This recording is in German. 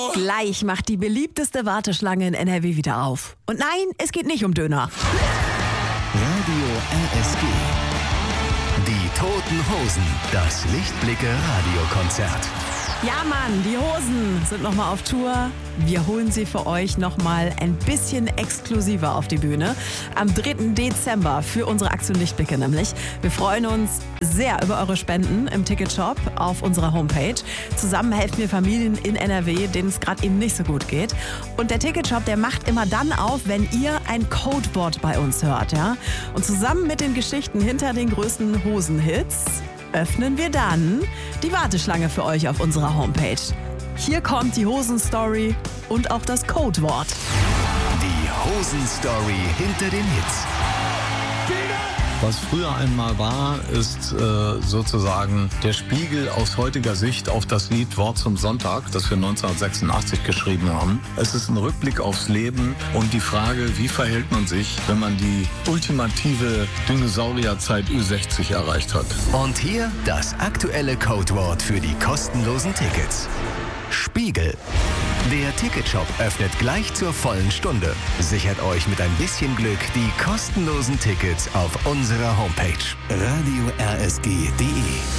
Gleich macht die beliebteste Warteschlange in NRW wieder auf. Und nein, es geht nicht um Döner. Radio RSG. Die Toten Hosen. Das Lichtblicke-Radiokonzert. Ja, Mann, die Hosen sind nochmal auf Tour. Wir holen sie für euch nochmal ein bisschen exklusiver auf die Bühne. Am 3. Dezember für unsere Aktion Lichtblicke nämlich. Wir freuen uns sehr über eure Spenden im Ticketshop auf unserer Homepage. Zusammen helfen wir Familien in NRW, denen es gerade eben nicht so gut geht. Und der Ticketshop, der macht immer dann auf, wenn ihr ein Codewort bei uns hört. Ja? Und zusammen mit den Geschichten hinter den größten Hosenhits öffnen wir dann die Warteschlange für euch auf unserer Homepage. Hier kommt die Hosenstory und auch das Codewort. Die Hosenstory hinter den Hits. Was früher einmal war, ist sozusagen der Spiegel aus heutiger Sicht auf das Lied Wort zum Sonntag, das wir 1986 geschrieben haben. Es ist ein Rückblick aufs Leben und die Frage, wie verhält man sich, wenn man die ultimative Dinosaurierzeit Ü60 erreicht hat. Und hier das aktuelle Codewort für die kostenlosen Tickets. Spiegel. Der Ticketshop öffnet gleich zur vollen Stunde. Sichert euch mit ein bisschen Glück die kostenlosen Tickets auf unserer Homepage radio-rsg.de.